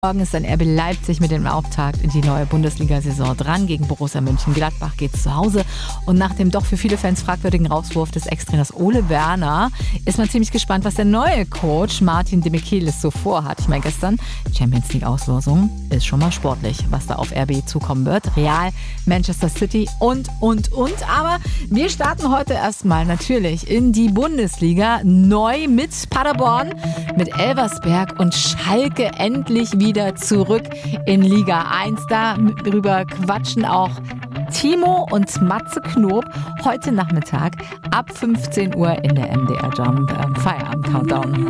Morgen ist dann RB Leipzig mit dem Auftakt in die neue Bundesliga-Saison dran. Gegen Borussia Mönchengladbach geht's zu Hause. Und nach dem doch für viele Fans fragwürdigen Rauswurf des Ex-Trainers Ole Werner ist man ziemlich gespannt, was der neue Coach Martin de Michelis so vorhat. Ich meine, gestern Champions League-Auslosung ist schon mal sportlich, was da auf RB zukommen wird. Real, Manchester City und. Aber wir starten heute erstmal natürlich in die Bundesliga. Neu mit Paderborn, mit Elversberg und Schalke endlich wieder zurück in Liga 1. Darüber quatschen auch Timo und Matze Knob heute Nachmittag ab 15 Uhr in der MDR Jump Feierabend Countdown.